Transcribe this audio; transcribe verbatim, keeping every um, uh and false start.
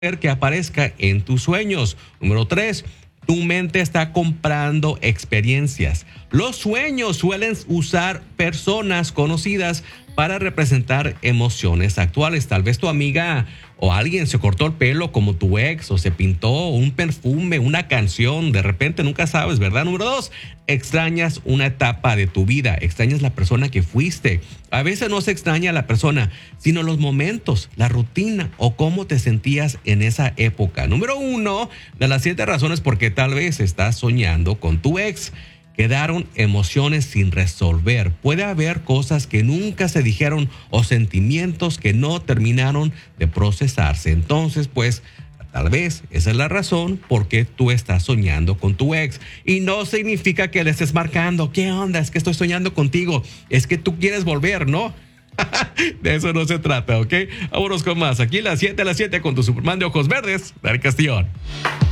que aparezca en tus sueños. Número tres, tu mente está comprando experiencias. Los sueños suelen usar personas conocidas para representar emociones actuales. Tal vez tu amiga o alguien se cortó el pelo como tu ex, o se pintó un perfume, una canción. De repente nunca sabes, ¿verdad? Número dos, extrañas una etapa de tu vida. Extrañas la persona que fuiste. A veces no se extraña a la persona, sino los momentos, la rutina o cómo te sentías en esa época. Número uno de las siete razones por qué tal vez estás soñando con tu ex. Quedaron emociones sin resolver. Puede haber cosas que nunca se dijeron o sentimientos que no terminaron de procesarse. Entonces, pues, tal vez esa es la razón por qué tú estás soñando con tu ex. Y no significa que le estés marcando. ¿Qué onda? Es que estoy soñando contigo. Es que tú quieres volver, ¿no? De eso no se trata, ¿ok? Vámonos con más. Aquí las siete a las siete con tu Superman de ojos verdes, Dari Castillón.